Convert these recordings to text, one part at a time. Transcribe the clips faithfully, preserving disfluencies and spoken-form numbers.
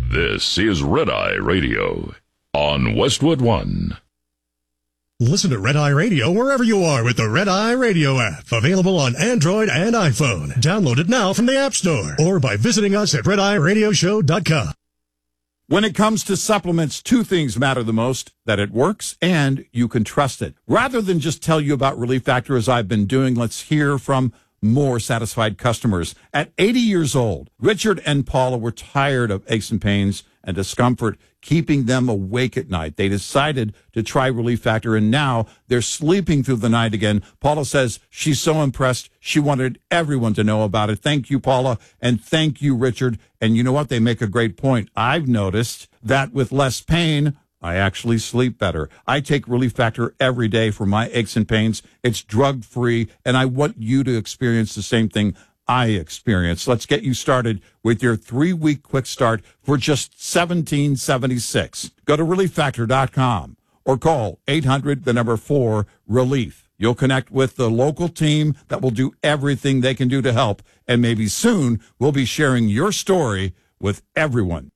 This is Red Eye Radio on Westwood One. Listen to Red Eye Radio wherever you are with the Red Eye Radio app. Available on Android and iPhone. Download it now from the App Store or by visiting us at red eye radio show dot com. When it comes to supplements, two things matter the most: that it works and you can trust it. Rather than just tell you about Relief Factor as I've been doing, let's hear from more satisfied customers. At eighty years old, Richard and Paula were tired of aches and pains and discomfort keeping them awake at night. They decided to try Relief Factor, and now they're sleeping through the night again. Paula says she's so impressed, she wanted everyone to know about it. Thank you, Paula, and thank you, Richard. And you know what? They make a great point. I've noticed that with less pain, I actually sleep better. I take Relief Factor every day for my aches and pains. It's drug-free, and I want you to experience the same thing I experienced. Let's get you started with your three-week quick start for just seventeen seventy-six. Go to relief factor dot com or call eight hundred, the number four, relief. You'll connect with the local team that will do everything they can do to help, and maybe soon we'll be sharing your story with everyone.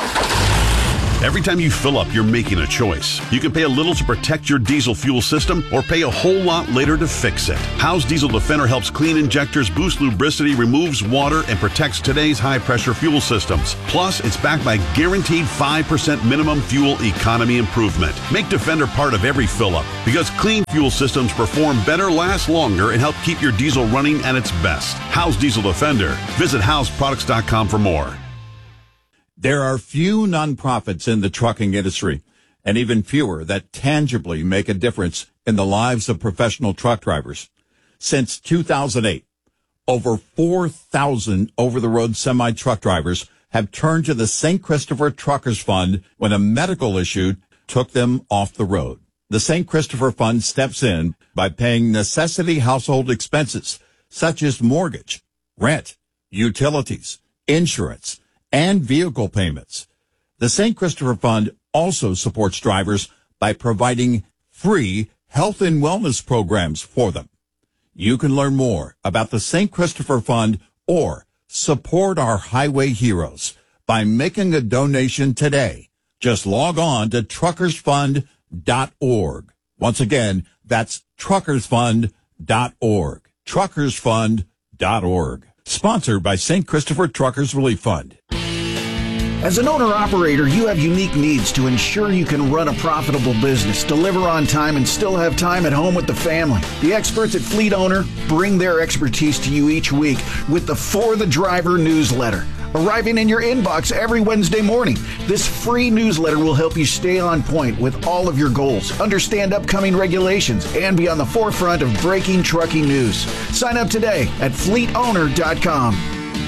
Every time you fill up, you're making a choice. You can pay a little to protect your diesel fuel system or pay a whole lot later to fix it. How's Diesel Defender helps clean injectors, boost lubricity, removes water, and protects today's high-pressure fuel systems. Plus, it's backed by guaranteed five percent minimum fuel economy improvement. Make Defender part of every fill-up because clean fuel systems perform better, last longer, and help keep your diesel running at its best. How's Diesel Defender? Visit house products dot com for more. There are few nonprofits in the trucking industry, and even fewer that tangibly make a difference in the lives of professional truck drivers. Since two thousand eight, over four thousand over-the-road semi-truck drivers have turned to the Saint Christopher Truckers Fund when a medical issue took them off the road. The Saint Christopher Fund steps in by paying necessity household expenses, such as mortgage, rent, utilities, insurance, and vehicle payments. The Saint Christopher Fund also supports drivers by providing free health and wellness programs for them. You can learn more about the Saint Christopher Fund or support our highway heroes by making a donation today. Just log on to truckers fund dot org. Once again, that's truckers fund dot org. truckers fund dot org. Sponsored by Saint Christopher Truckers Relief Fund. As an owner-operator, you have unique needs to ensure you can run a profitable business, deliver on time, and still have time at home with the family. The experts at Fleet Owner bring their expertise to you each week with the For the Driver newsletter, arriving in your inbox every Wednesday morning. This free newsletter will help you stay on point with all of your goals, understand upcoming regulations, and be on the forefront of breaking trucking news. Sign up today at fleet owner dot com.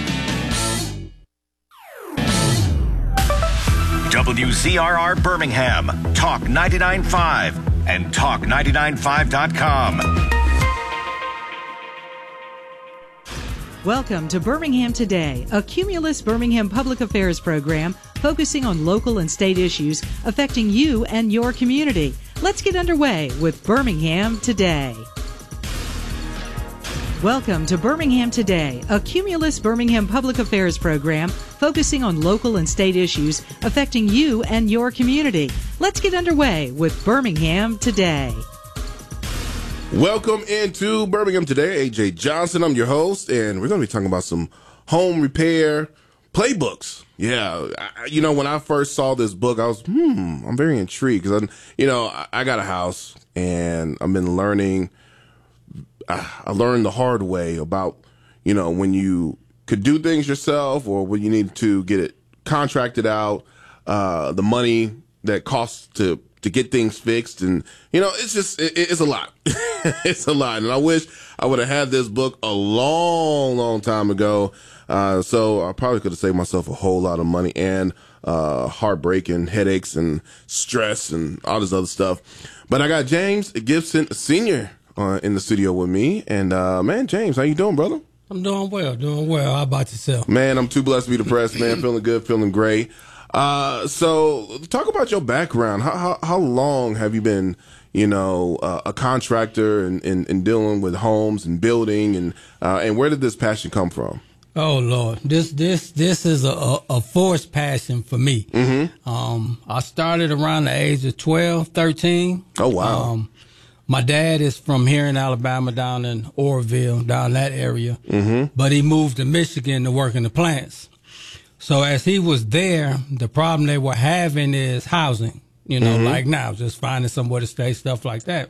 W Z R R Birmingham, Talk ninety-nine point five, and talk ninety-nine point five dot com. Welcome to Birmingham Today, a Cumulus Birmingham public affairs program focusing on local and state issues affecting you and your community. Let's get underway with Birmingham Today. Welcome to Birmingham Today, a Cumulus Birmingham public affairs program focusing on local and state issues affecting you and your community. Let's get underway with Birmingham Today. Welcome into Birmingham Today. A J Johnson, I'm your host, and we're going to be talking about some home repair playbooks. Yeah, I, you know, when I first saw this book, I was, hmm, I'm very intrigued because, you know, I, I got a house, and I've been learning I learned the hard way about, you know, when you could do things yourself or when you need to get it contracted out, uh, the money that costs to, to get things fixed. And, you know, it's just, it, it's a lot. It's a lot. And I wish I would have had this book a long, long time ago. Uh, so I probably could have saved myself a whole lot of money and, uh, heartbreak and headaches and stress and all this other stuff. But I got James Gibson Senior Uh, in the studio with me. And, uh, man, James, how you doing, brother? I'm doing well, doing well. How about yourself? Man, I'm too blessed to be depressed, man. Feeling good, feeling great. Uh, so talk about your background. How, how, how long have you been, you know, uh, a contractor and, and, and dealing with homes and building and, uh, and where did this passion come from? Oh Lord, this this this is a, a, a forced passion for me. Mm-hmm. Um, I started around the age of twelve, thirteen. Oh wow. Um, my dad is from here in Alabama, down in Orville, down that area. Mm-hmm. But he moved to Michigan to work in the plants. So as he was there, the problem they were having is housing. You know, Mm-hmm. like now, just finding somewhere to stay, stuff like that.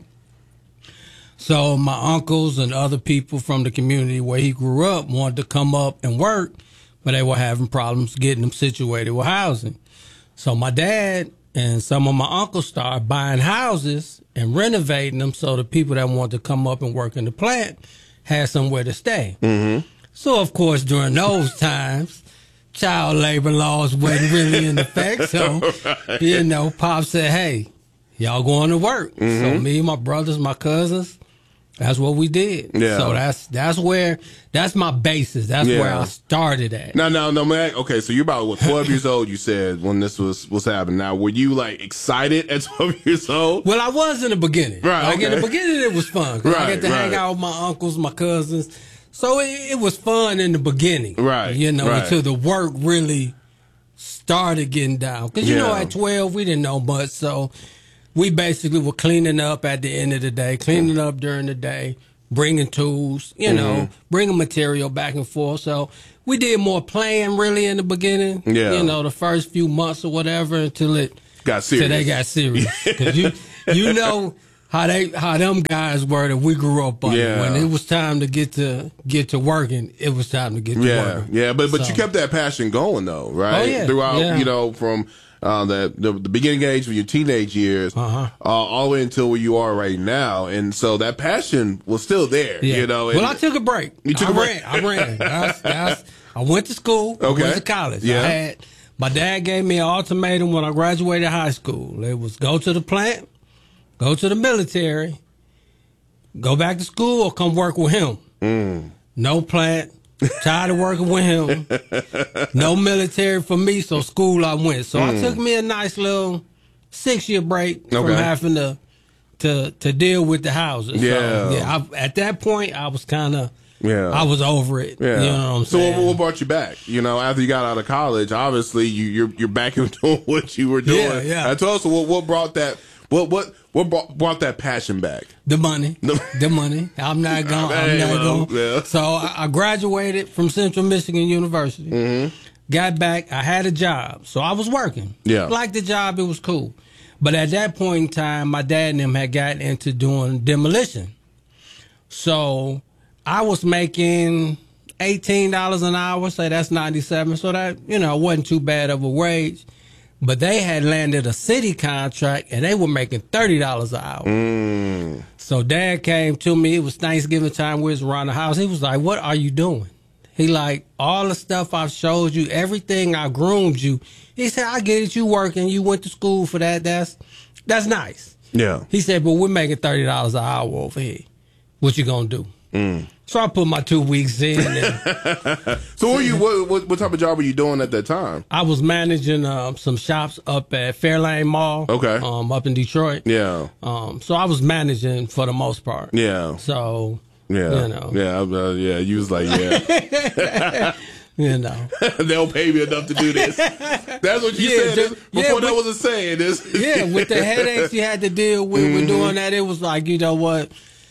So my uncles and other people from the community where he grew up wanted to come up and work, but they were having problems getting them situated with housing. So my dad and some of my uncles started buying houses and renovating them so the people that wanted to come up and work in the plant had somewhere to stay. Mm-hmm. So, of course, during those times, child labor laws wasn't really in effect. So, Right. you know, Pop said, hey, y'all going to work. Mm-hmm. So me, my brothers, my cousins, that's what we did. Yeah. So that's that's where, that's my basis. That's Yeah. where I started at. No, no, no, man. Okay, so you're about what twelve years old. You said when this was was happening. Now, were you like excited at twelve years old? Well, I was in the beginning. Right, Like in okay. the beginning, it was fun. 'Cause I Right, get to hang right. out with my uncles, my cousins. So it, it was fun in the beginning. Right, You know, right. until the work really started getting down. Because, you know, Yeah. at twelve, we didn't know much. So we basically were cleaning up at the end of the day, cleaning up during the day, bringing tools, you know, Mm-hmm. bringing material back and forth. So we did more playing really in the beginning. Yeah. You know, the first few months or whatever until it Got serious. till they got serious. 'Cause you you know how they how them guys were that we grew up under. Yeah. When it was time to get to get to working, it was time to get to Yeah, working. yeah, but but So- you kept that passion going though, right? Oh, yeah, Throughout, yeah. you know, from uh, the, the the beginning age of your teenage years, Uh-huh. uh, all the way until where you are right now, and so that passion was still there. Yeah. You know, well, and- I took a break. You took I a break? ran. I ran. That's, that's, I went to school. I Okay. went to college. Yeah. I had my dad gave me an ultimatum when I graduated high school. It was go to the plant, go to the military, go back to school, or come work with him. Mm. No plant. Tired of working with him. No military for me, so school I went. So I took me a nice little six year break from Okay. having to to to deal with the houses. Yeah. So, yeah. I, at that point, I was kind of Yeah. I was over it. Yeah. You know what I'm so saying? what, what brought you back? You know, after you got out of college, obviously you you're you're back in doing what you were doing. Yeah, yeah. I told us what what brought that what what what brought, brought that passion back? The money. The money. I'm not going. I'm Hey, not well, going. yeah. So I, I graduated from Central Michigan University. Mm-hmm. Got back. I had a job. So I was working. Yeah. Liked the job. It was cool. But at that point in time, my dad and them had gotten into doing demolition. So I was making eighteen dollars an hour. Say that's ninety-seven. So that, you know, wasn't too bad of a wage. But they had landed a city contract and they were making thirty dollars an hour. Mm. So dad came to me. It was Thanksgiving time. We was around the house. He was like, what are you doing? He like, all the stuff I've showed you, everything I groomed you. He said, I get it. You working. You went to school for that. That's that's nice. Yeah. He said, but we're making thirty dollars an hour over here. What you going to do? Mm. So I put my two weeks in. And So what were you what, what what type of job were you doing at that time? I was managing um, some shops up at Fairlane Mall. Okay. Um, up in Detroit. Yeah. Um, so I was managing for the most part. Yeah. So, Yeah. you know. Yeah. Uh, yeah. You was like, yeah. You know. They'll pay me enough to do this. That's what you Yeah, said ju- before. yeah, that but- was a saying. This. Yeah, with the headaches you had to deal with with doing that, it was like, you know what?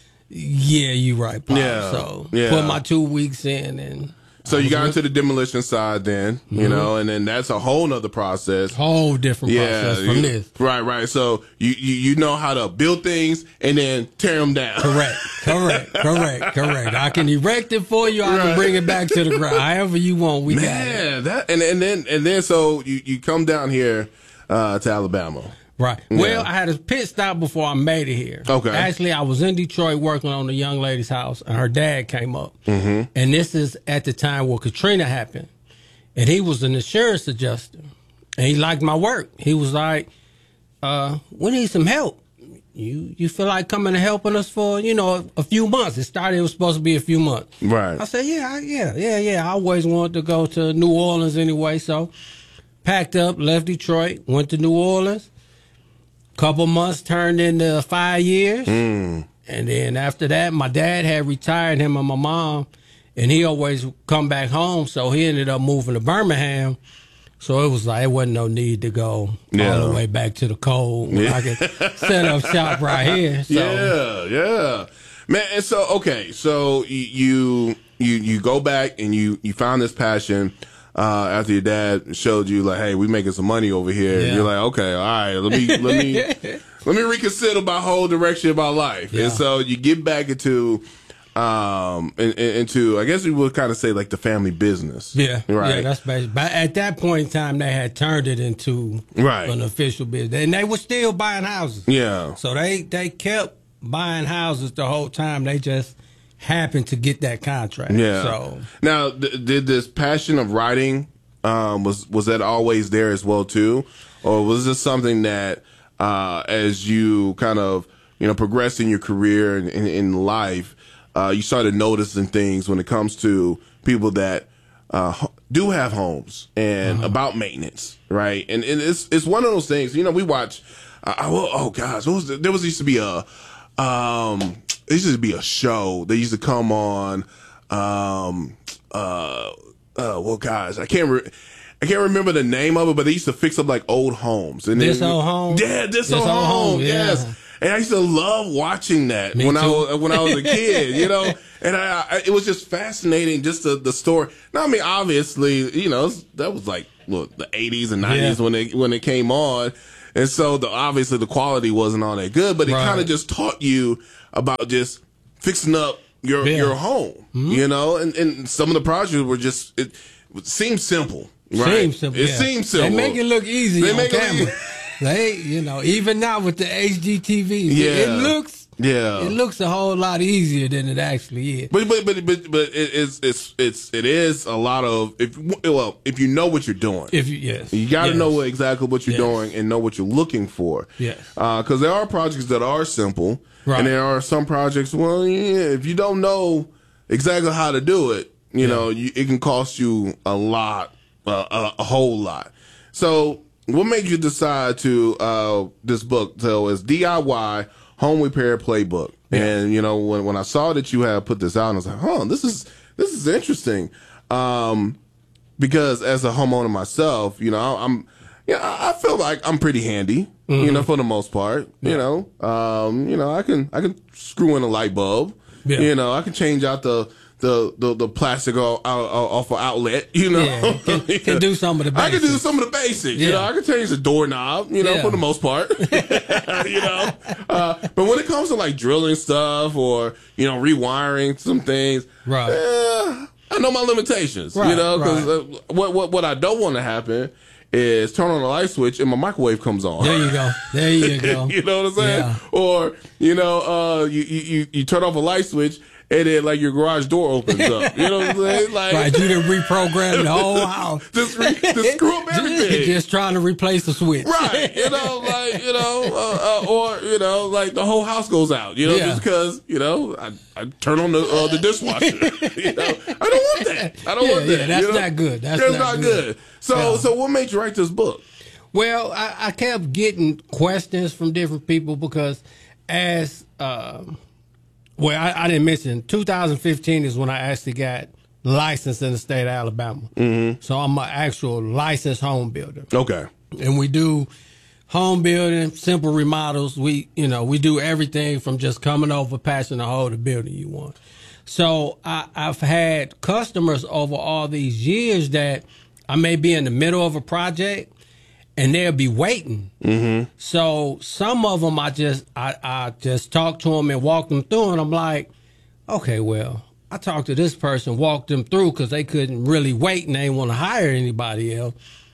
Yeah, you right, Pop. Yeah, So yeah. put my two weeks in and So you got into the demolition side then, you Mhm. know, and then that's a whole nother process. whole different process from you- this. Right, right. So you, you you know how to build things and then tear them down. Correct, correct, correct, correct. I can erect it for you. I Right. can bring it back to the ground. However you want, we got it. Man, that and and then and then so you, you come down here uh, to Alabama. Right. Yeah. Well, I had a pit stop before I made it here. Okay. Actually, I was in Detroit working on the young lady's house, and her dad came up. Mm-hmm. And this is at the time where Katrina happened. And he was an insurance adjuster. And he liked my work. He was like, uh, we need some help. You you feel like coming and helping us for, you know, a, a few months. It started, it was supposed to be a few months. Right. I said, yeah, I- yeah, yeah, yeah. I always wanted to go to New Orleans anyway. So packed up, left Detroit, went to New Orleans. Couple months turned into five years. Mm. And then after that, my dad had retired, him and my mom. and he always come back home. So he ended up moving to Birmingham. So it was like, it wasn't no need to go Yeah. all the way back to the cold when I could set up shop right here. So. Yeah, yeah. Man, and so, okay, so you, you, you go back and you, you found this passion. Uh, after your dad showed you, like, hey, we making some money over here, Yeah. you're like, okay, all right, let me let me let me reconsider my whole direction of my life. Yeah. And so you get back into um in, in- into I guess we would kind of say like the family business. Yeah, right. Yeah, that's basic. But at that point in time, they had turned it into Right. an official business, and they were still buying houses. Yeah. So they they kept buying houses the whole time. They just happened to get that contract. Yeah. So Now, th- did this passion of writing um, was was that always there as well too, or was this something that uh, as you kind of you know progressed in your career and in, in life, uh, you started noticing things when it comes to people that uh, ho- do have homes and Uh-huh. about maintenance, right? And, and it's it's one of those things. You know, we watch. Uh, oh, oh gosh, what was the, there was used to be a. Um, it used to be a show. They used to come on. Um, uh, uh, well, guys, I can't. Re- I can't remember the name of it, but they used to fix up like old homes. And This then, Old Home? Yeah, this, This old, Old home. Home, yeah. Yes. And I used to love watching that Me when I too. was when I was a kid, you know. And I, I, it was just fascinating, just the the story. Now, I mean, obviously, you know, that was like what, the eighties and nineties Yeah. when it when it came on. And so the obviously the quality wasn't all that good, but it Right. kind of just taught you about just fixing up your Yeah. your home, Mm-hmm. you know. And, and some of the projects were just it, it seemed simple, right? Seems simple. It yeah. seems simple. They make it look easy They on make it look camera. easy. They, you know, even now with the H D T V, Yeah. it looks, Yeah. it looks a whole lot easier than it actually is. But but but but but it is it's it's it is a lot of if well if you know what you're doing. If you, yes, You got to yes. know what, exactly what you're Yes. doing and know what you're looking for. Yes. Because there are projects that are simple, Right. and there are some projects. Well, yeah, if you don't know exactly how to do it, you know, you, it can cost you a lot, uh, a, a whole lot. So, what made you decide to uh, this book? So, it's D I Y Home Repair Playbook, and you know, when when I saw that you had put this out, I was like, huh, this is this is interesting. Um, because as a homeowner myself, you know, I'm, yeah, I I feel like I'm pretty handy, you know, for the most part. You know, um, you know, I can I can screw in a light bulb. Yeah. You know, I can change out the the the, the plastic off, off an outlet. You know, Yeah, can, can do some of the I can do basics. some of the basics. You Yeah. know, I can change the doorknob. You know, Yeah. for the most part. you know, uh, but when it comes to like drilling stuff or you know rewiring some things, Right. eh, I know my limitations. You Right, know, because right. uh, what what what I don't want to happen is turn on the light switch and my microwave comes on. There you go. There you go. You know what I'm saying? Yeah. Or you know, uh, you, you you you turn off a light switch and then like your garage door opens up. You know what I'm saying? Like Right, you done reprogrammed the whole house. just, re- just screw up everything. Just trying to replace the switch. Right, you know, like you know, uh, uh, or you know, like the whole house goes out, you know, Yeah. just because you know, I, I turn on the uh, the dishwasher. you know, I don't want that. I don't Yeah, want that. yeah, that's you know? not good. That's That's not not good. good. So, Yeah. so what made you write this book? Well, I, I kept getting questions from different people because as, um, well, I, I didn't mention, two thousand fifteen is when I actually got licensed in the state of Alabama. Mm-hmm. So I'm an actual licensed home builder. Okay. And we do home building, simple remodels. We, you know, we do everything from just coming over, patching the hole to building you want. So I, I've had customers over all these years that I may be in the middle of a project and they'll be waiting. Mm-hmm. So some of them I just I, I just talk to them and walk them through, and I'm like, okay, well, I talked to this person, walked them through because they couldn't really wait and they didn't want to hire anybody else.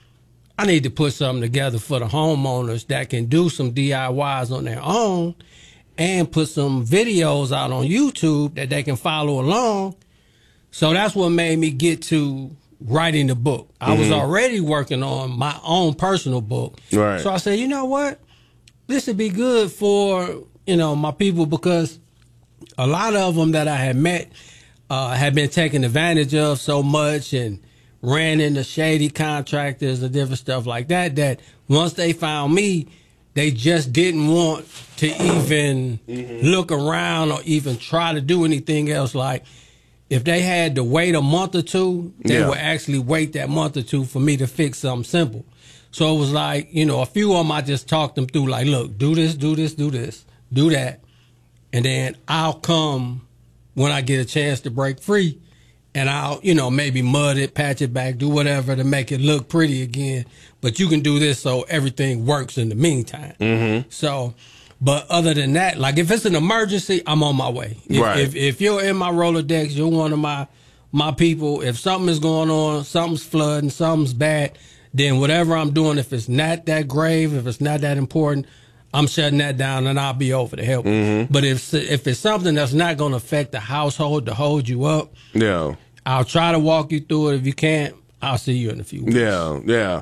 I need to put something together for the homeowners that can do some D I Ys on their own and put some videos out on YouTube that they can follow along. So that's what made me get to writing the book. I was already working on my own personal book. Right. So I said, you know what? This would be good for, you know, my people because a lot of them that I had met uh, had been taken advantage of so much and ran into shady contractors and different stuff like that, that once they found me, they just didn't want to even look around or even try to do anything else. Like, if they had to wait a month or two, they Yeah. would actually wait that month or two for me to fix something simple. So it was like, you know, a few of them I just talked them through, like, look, do this, do this, do this, do that. And then I'll come when I get a chance to break free, and I'll, you know, maybe mud it, patch it back, do whatever to make it look pretty again. But you can do this so everything works in the meantime. Mm-hmm. So, but other than that, like if it's an emergency, I'm on my way. If, Right. if, if you're in my Rolodex, you're one of my my people. If something is going on, something's flooding, something's bad, then whatever I'm doing, if it's not that grave, if it's not that important, I'm shutting that down and I'll be over to help. Mm-hmm. But if if it's something that's not going to affect the household to hold you up, Yeah. I'll try to walk you through it. If you can't, I'll see you in a few weeks. Yeah, yeah.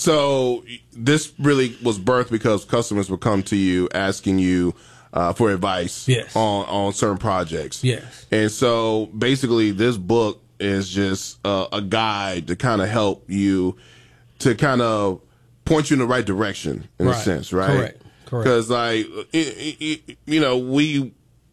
So this really was birthed because customers would come to you asking you uh, for advice Yes. on, on certain projects. Yes. And so basically this book is just uh, a guide to kind of help you, to kind of point you in the right direction in Right. a sense, right? Correct. Correct. Because like, it, it, it, you know, we,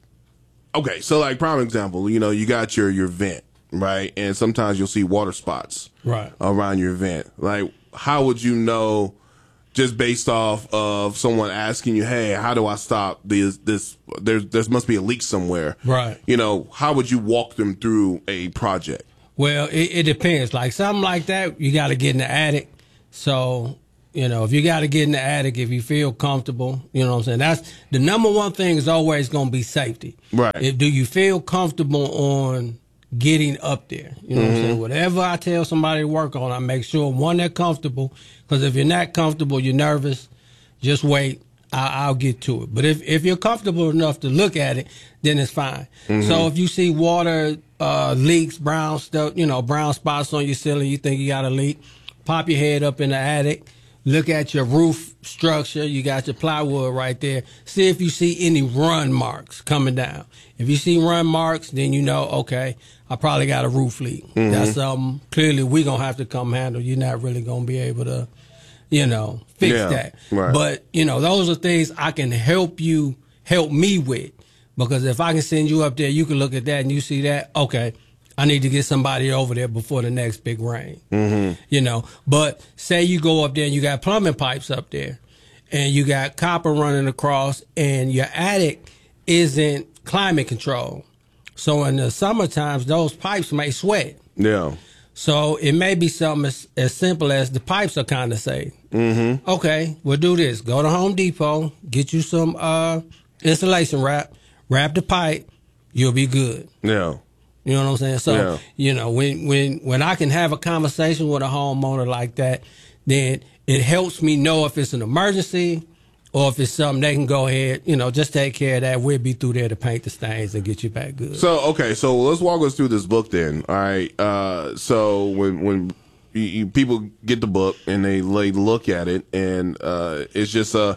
okay, so like prime example, you know, you got your, your vent, right? And sometimes you'll see water spots Right. around your vent. Like, how would you know, just based off of someone asking you, hey, how do I stop this, this, there's, there must be a leak somewhere. Right. You know, how would you walk them through a project? Well, it, it depends. Like something like that, you got to get in the attic. So, you know, if you got to get in the attic, if you feel comfortable, you know what I'm saying? That's the number one thing is always going to be safety. Right. If, do you feel comfortable on getting up there? You know what I'm saying? Whatever I tell somebody to work on, I make sure, one, they're comfortable. Because if you're not comfortable, you're nervous, just wait. I, I'll get to it. But if, if you're comfortable enough to look at it, then it's fine. So if you see water uh, leaks, brown stuff, you know, brown spots on your ceiling, you think you got a leak, pop your head up in the attic, look at your roof structure. You got your plywood right there. See if you see any run marks coming down. If you see run marks, then you know, okay, I probably got a roof leak. Mm-hmm. That's something clearly we're going to have to come handle. You're not really going to be able to, you know, fix Yeah, that. right. But, you know, those are things I can help you, help me with. Because if I can send you up there, you can look at that and you see that, okay, I need to get somebody over there before the next big rain. Mm-hmm. You know, but say you go up there and you got plumbing pipes up there and you got copper running across and your attic isn't climate controlled. So in the summer times, those pipes may sweat. Yeah. So it may be something as, as simple as the pipes are condensate. Mm-hmm. Okay, we'll do this. Go to Home Depot, get you some uh, insulation wrap, wrap the pipe, you'll be good. Yeah. You know what I'm saying? So, Yeah. you know, when, when, when I can have a conversation with a homeowner like that, then it helps me know if it's an emergency or if it's something they can go ahead, you know, just take care of that. We'll be through there to paint the stains and get you back good. So, okay, so let's walk us through this book then. All right. Uh, so when, when you, you, people get the book and they, they look at it and, uh, it's just, uh,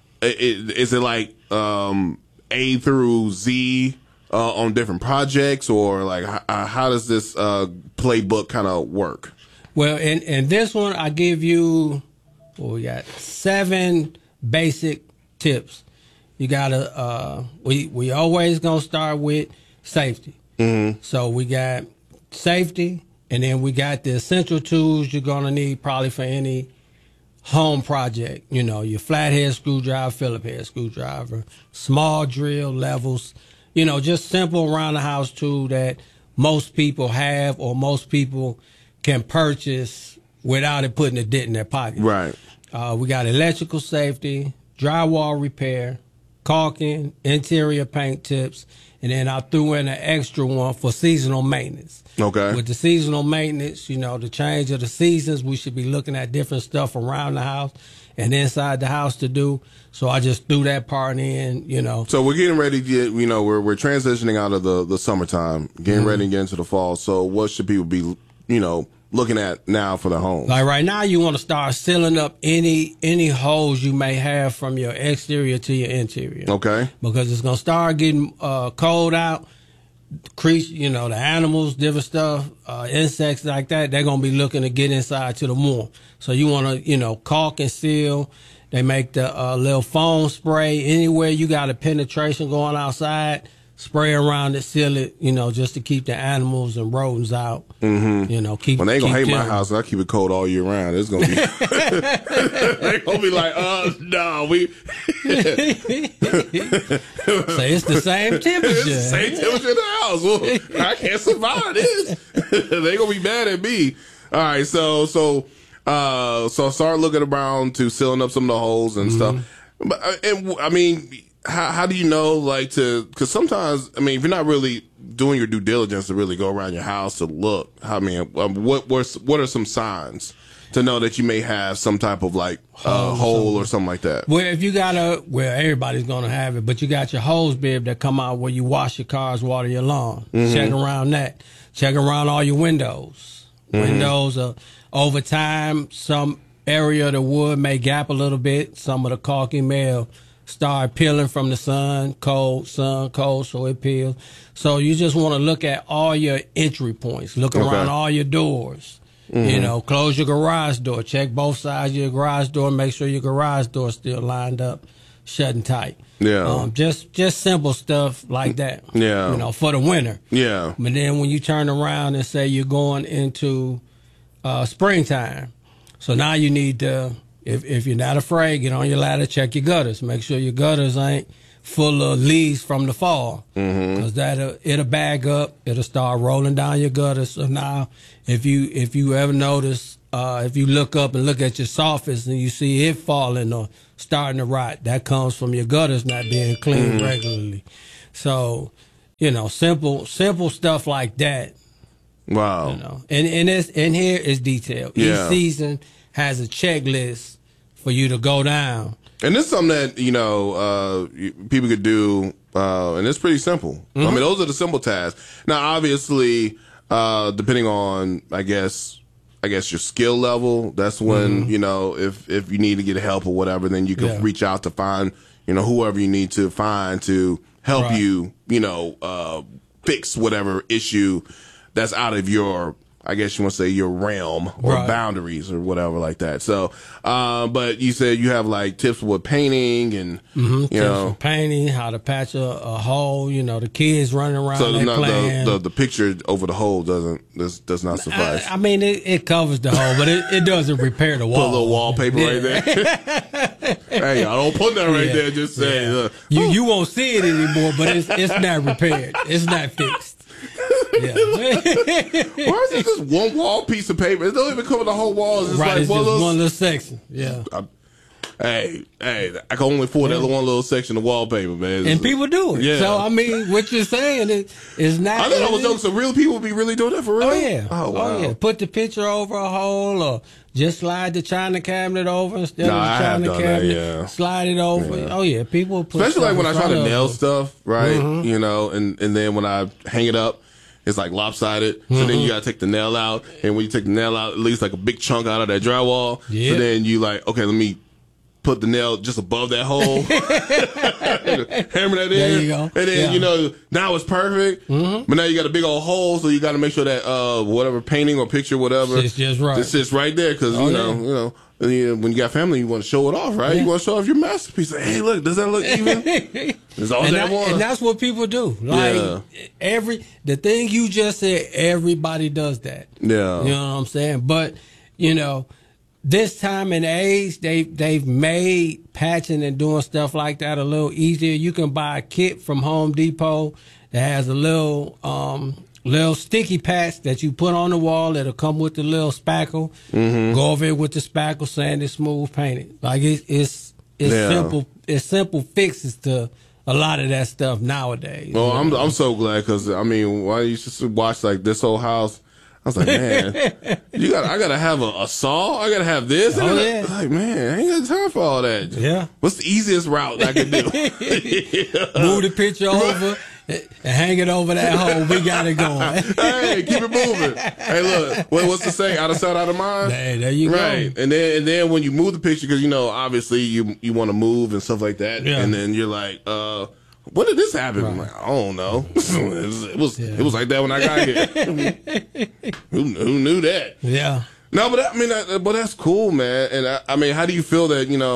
it, is it like, um, A through Z, uh, on different projects, or like, how, how does this, uh, playbook kind of work? Well, in, in this one, I give you, well, we got seven basic tips. You gotta, uh, we, we always gonna start with safety. Mm-hmm. So we got safety, and then we got the essential tools you're gonna need probably for any home project. You know, your flathead screwdriver, Phillips head screwdriver, small drill, levels, you know, just simple around the house tool that most people have or most people can purchase without it putting a dent in their pocket. Right. Uh, we got electrical safety, drywall repair, caulking, interior paint tips, and then I threw in an extra one for seasonal maintenance. Okay. With the seasonal maintenance, you know, the change of the seasons, we should be looking at different stuff around the house and inside the house to do. So I just threw that part in, you know. So we're getting ready to get, you know, we're we're transitioning out of the, the summertime, getting Mm-hmm. ready to get into the fall. So what should people be, you know, looking at now for the home? Like right now, you want to start sealing up any any holes you may have from your exterior to your interior. Okay. Because it's gonna start getting uh, cold out. Creatures, you know, the animals, different stuff, uh, insects like that. They're gonna be looking to get inside to the warm. So you want to, you know, caulk and seal. They make the uh, little foam spray anywhere you got a penetration going outside. spray around it, seal it, you know, just to keep the animals and rodents out. Mm-hmm. You know, keep. Well, they ain't gonna keep hate my chilling. house. I keep it cold all year round. It's gonna be. They gonna be like, uh, no, we. So it's the same temperature. It's the same temperature in the house. Well, I can't survive this. They gonna be mad at me. All right, so so uh, so start looking around to sealing up some of the holes and Mm-hmm. stuff. But uh, and I mean, how how do you know like to? Because sometimes I mean, if you're not really doing your due diligence to really go around your house to look, I mean, um, what what what are some signs to know that you may have some type of like uh, hole or something like that? Well, if you got a, well, everybody's gonna have it, but you got your hose bib that come out where you wash your cars, water your lawn. Mm-hmm. Check around that. Check around all your windows. Mm-hmm. Windows are over time. Some area of the wood may gap a little bit. Some of the caulking may have start peeling from the sun, cold, sun, cold, so it peels. So you just want to look at all your entry points. Look Okay. around all your doors. Mm-hmm. You know, close your garage door. Check both sides of your garage door. Make sure your garage door is still lined up, shut and tight. Yeah. Um, just just simple stuff like that. Yeah. You know, for the winter. Yeah. But then when you turn around and say you're going into uh, springtime, so now you need to, if if you're not afraid, get on your ladder, check your gutters. Make sure your gutters ain't full of leaves from the fall, because Mm-hmm. that'll it'll bag up. It'll start rolling down your gutters. So now, if you if you ever notice, uh, if you look up and look at your surface and you see it falling or starting to rot, that comes from your gutters not being cleaned Mm-hmm. regularly. So, you know, simple simple stuff like that. Wow. You know, and and it's and here is detail. Yeah. Each season has a checklist for you to go down. And this is something that, you know, uh, you- people could do, uh, and it's pretty simple. I mean, those are the simple tasks. Now, obviously, uh, depending on, I guess, I guess your skill level, that's when, you know, if, if you need to get help or whatever, then you can Yeah. reach out to find, you know, whoever you need to find to help Right. you, you know, uh, fix whatever issue that's out of your, I guess you want to say your realm or Right. boundaries or whatever like that. So, uh, but you said you have like tips with painting and, Mm-hmm. you Tips know, for painting, how to patch a, a hole. You know, the kids running around, so they not playing. the, the, the picture over the hole doesn't, does, does not suffice. I, I mean, it, it covers the hole, but it, it doesn't repair the Put wall. a little wallpaper right there. Hey, y'all don't put that right Yeah. there. Just say, Yeah. uh, You you won't see it anymore, but it's it's not repaired. It's not fixed. Yeah. why is it just one wall piece of paper? It don't even cover the whole wall. It's just Right, like it's one just little. one little section. Yeah. Hey, hey, I can only afford that one little section of wallpaper, man. And people do it. Yeah. So, I mean, what you're saying is, is not. I thought I was joking. So real people be really doing that for real? Oh, yeah. Oh, wow. yeah. Put the picture over a hole or just slide the china cabinet over instead Nah, of I the have china done that, cabinet. yeah. Slide it over. Yeah. Oh, yeah. People put Especially like stuff when in I try front to of nail it. stuff, right? Mhm. You know, and, and then when I hang it up, it's like lopsided. So then Mm-hmm. you gotta take the nail out, and when you take the nail out, it leaves like a big chunk out of that drywall. Yeah. So then you like, okay, let me put the nail just above that hole, hammer that in, There you go. and then Yeah. you know now it's perfect. Mhm. But now you got a big old hole, so you got to make sure that uh whatever painting or picture, whatever, Sits just right. it sits right there because Oh, you know yeah. you know. and you- When you got family, you want to show it off, right? Yeah. You want to show off your masterpiece. Like, hey, look, does that look even? It's all and, that that- one. and that's what people do. Like Yeah. every the thing you just said, everybody does that. Yeah. You know what I'm saying? But you know, this time and age, they they've made patching and doing stuff like that a little easier. You can buy a kit from Home Depot that has a little um little sticky patch that you put on the wall that'll come with the little spackle. Mm-hmm. Go over it with the spackle, sand it smooth, paint it. Like it's it's it's Yeah. simple. It's simple fixes to a lot of that stuff nowadays. Well, I'm I'm so glad because I mean, when I used to watch like This Whole House, I was like, man, you got I gotta have a, a saw. I gotta have this. I Oh, gotta- yeah. Like, man, I ain't got time for all that. Yeah. What's the easiest route I could do? Move the picture over and hang it over that hole. We got it going. Hey, keep it moving. Hey, look, what, what's the saying? Out of sight, out of mind. Hey, there you go. Right, and then and then when you move the picture, because you know obviously you you want to move and stuff like that, Yeah. and then you're like, uh, when did this happen? I'm like, I don't know. it was it was, it was like that when I got here. who, who knew that? Yeah. No, but I mean, that, but that's cool, man. And I, I mean, how do you feel that you know?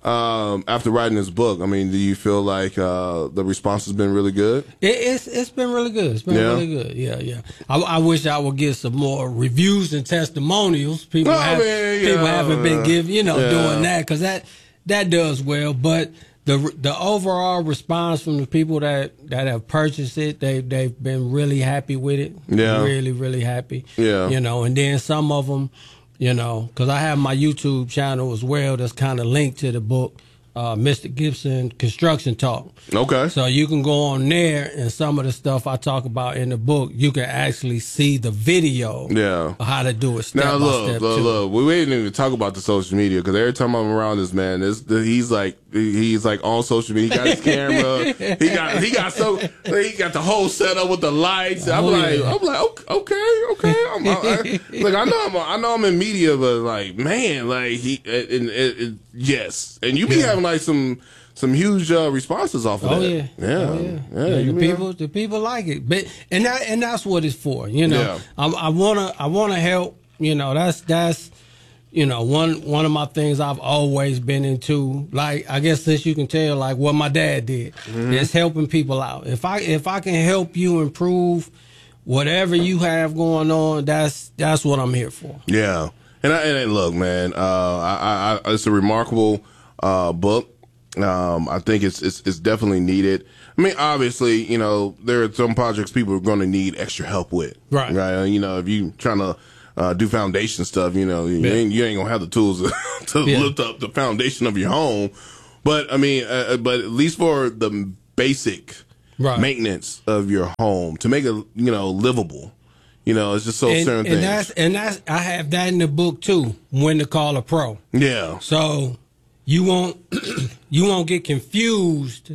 um, after writing this book? I mean, do you feel like uh, the response has been really good? It, it's it's been really good. It's been Yeah. really good. Yeah, yeah. I, I wish I would get some more reviews and testimonials. People Oh, have man, you people know, haven't been uh, giving, you know, yeah. doing that because that that does well. But the the overall response from the people that, that have purchased it, they they've been really happy with it. Yeah. Really, really happy. Yeah. You know, and then some of them, you know, because I have my YouTube channel as well that's kind of linked to the book, uh, Mister Gibson Construction Talk. Okay. So you can go on there, and some of the stuff I talk about in the book, you can actually see the video Yeah. of how to do it step Now by look, step. look, too. look. We didn't even talk about the social media because every time I'm around this man, this he's like he's like on social media. He got his camera. He got he got so he got the whole setup with the lights. I'm Oh, like yeah. I'm like okay, okay. I'm, I, I, like I know I'm I know I'm in media, but like man, like he and, and, and yes, and you be Yeah. having like some some huge uh, responses off of Oh that. yeah, yeah, oh, yeah. yeah. Yeah, you the be- people, the people like it, but and that and that's what it's for. You know, Yeah. I, I wanna I wanna help. You know, that's that's you know one one of my things I've always been into. Like I guess since you can tell, like what my dad did, Mm-hmm. is helping people out. If I if I can help you improve whatever you have going on, that's that's what I'm here for. Yeah, and I, and look, man, uh, I, I, it's a remarkable uh, book. Um, I think it's, it's it's definitely needed. I mean, obviously, you know, there are some projects people are going to need extra help with, Right. Right. You know, if you trying to uh, do foundation stuff, you know, you, Yeah. ain't, you ain't gonna have the tools to Yeah. lift up the foundation of your home. But I mean, uh, but at least for the basic Right. maintenance of your home to make it, you know, livable. You know, it's just so and, certain and things. that's and that's I have that in the book too. When to call a pro. Yeah. So you won't you won't get confused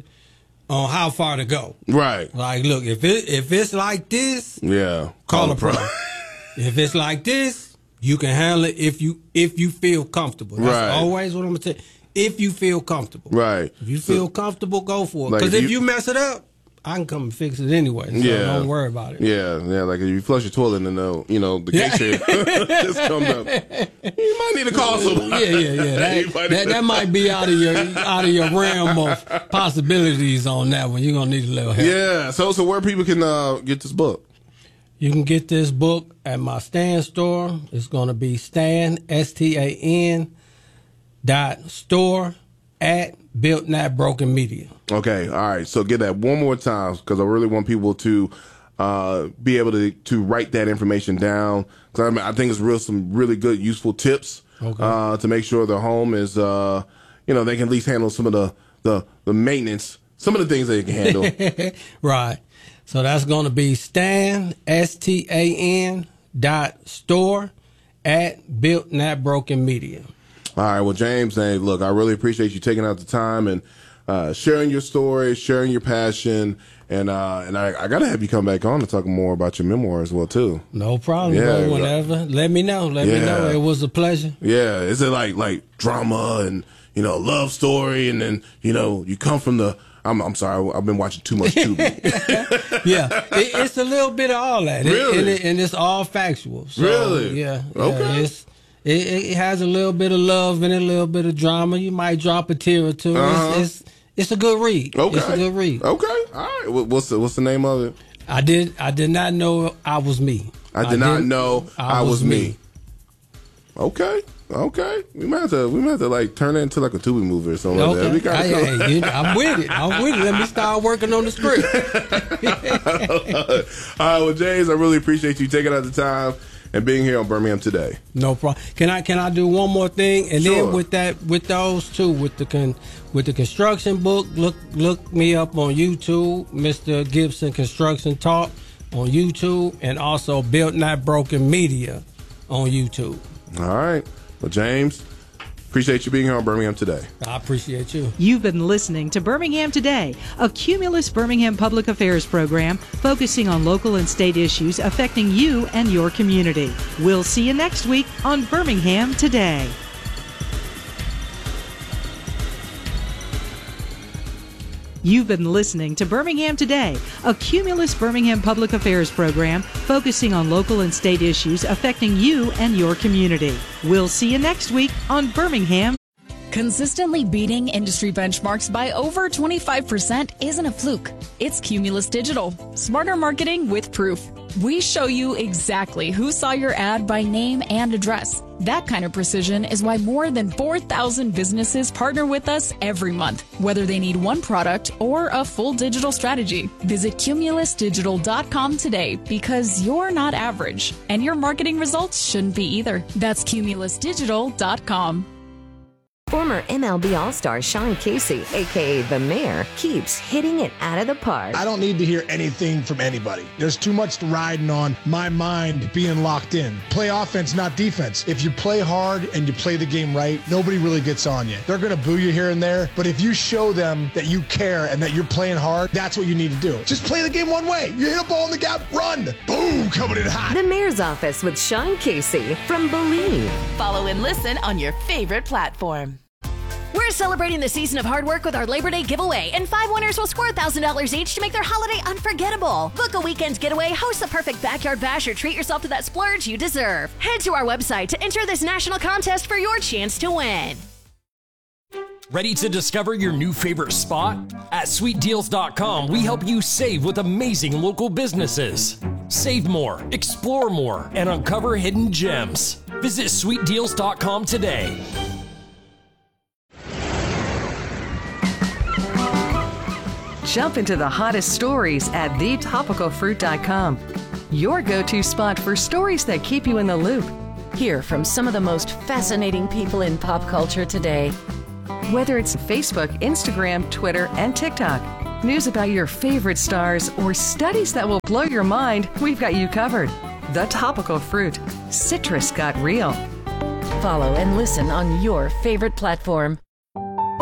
on how far to go. Right. Like, look, if it if it's like this, Yeah. call a pro. If it's like this, you can handle it if you if you feel comfortable. That's Right. always what I'm gonna say. If you feel comfortable. Right. If you So- feel comfortable, go for it. Like, Because if if you- you mess it up, I can come and fix it anyway. So Yeah. don't worry about it. Yeah, yeah. Like if you flush your toilet and the you know the Yeah. cake just comes up, you might need to call somebody. Yeah, yeah, yeah. You That, might that, need that to- might be out of your out of your realm of possibilities on that one. You're gonna need a little help. Yeah. So so where people can uh, get this book? You can get this book at my Stan store. It's gonna be Stan S T A N dot store at Built Not Broken Media. Okay. All right. So get that one more time because I really want people to uh, be able to to write that information down because I, mean, I think it's real some really good useful tips Okay. uh, to make sure their home is uh, you know they can at least handle some of the the, the maintenance, some of the things they can handle. Right. So that's going to be Stan, S T A N dot store at Built Not Broken Media. All right. Well, James, hey, look, I really appreciate you taking out the time and uh, sharing your story, sharing your passion, and uh, and I, I got to have you come back on to talk more about your memoir as well, too. No problem, Yeah, bro. yeah. Whenever. Let me know. Let me Yeah. know. It was a pleasure. Yeah. Is it like like drama and you know love story, and then you know you come from the. I'm I'm sorry, I've been watching too much Tubi. Yeah, it, it's a little bit of all that. It- Really? and, it, and it's all factual. So, Really? Yeah. yeah, Okay. It's, it, it has a little bit of love and a little bit of drama. You might drop a tear or two. Uh-huh. It's, it's it's a good read. Okay. It's a good read. Okay. All right. What- What's the What's the name of it? I did I did not know I was me. I did not didn't- know I, was me. Okay. Okay. We might have to we might have to like turn it into like a Tubi movie or something like that. Okay. We gotta Hey, go- hey, you- I'm with it. I'm with it. Let me start working on the script. All right, well, James, I really appreciate you taking out the time and being here on Birmingham Today. No problem. Can I can I do one more thing? And Sure. then with that with those two with the con, with the construction book, look look me up on YouTube, Mister Gibson Construction Talk on YouTube, and also Built Not Broken Media on YouTube. All right. Well, James, appreciate you being here on Birmingham Today. I appreciate you. You've been listening to Birmingham Today, a Cumulus Birmingham public affairs program focusing on local and state issues affecting you and your community. We'll see you next week on Birmingham Today. You've been listening to Birmingham Today, a Cumulus Birmingham public affairs program focusing on local and state issues affecting you and your community. We'll see you next week on Birmingham. Consistently beating industry benchmarks by over twenty-five percent isn't a fluke. It's Cumulus Digital. Smarter marketing with proof. We show you exactly who saw your ad by name and address. That kind of precision is why more than four thousand businesses partner with us every month, whether they need one product or a full digital strategy. Visit cumulus digital dot com today because you're not average, and your marketing results shouldn't be either. That's cumulus digital dot com. Former M L B All-Star Sean Casey, a k a. The Mayor, keeps hitting it out of the park. I don't need to hear anything from anybody. There's too much riding on my mind being locked in. Play offense, not defense. If you play hard and you play the game right, nobody really gets on you. They're going to boo you here and there, but if you show them that you care and that you're playing hard, that's what you need to do. Just play the game one way. You hit a ball in the gap, run. Boom, coming in hot. The Mayor's Office with Sean Casey from Believe. Follow and listen on your favorite platform. We're celebrating the season of hard work with our Labor Day giveaway, and five winners will score one thousand dollars each to make their holiday unforgettable. Book a weekend getaway, host the perfect backyard bash, or treat yourself to that splurge you deserve. Head to our website to enter this national contest for your chance to win. Ready to discover your new favorite spot? At sweet deals dot com, we help you save with amazing local businesses. Save more, explore more, and uncover hidden gems. Visit sweet deals dot com today. Jump into the hottest stories at the topical fruit dot com. Your go-to spot for stories that keep you in the loop. Hear from some of the most fascinating people in pop culture today. Whether it's Facebook, Instagram, Twitter, and TikTok, news about your favorite stars, or studies that will blow your mind, we've got you covered. The Topical Fruit. Citrus got real. Follow and listen on your favorite platform.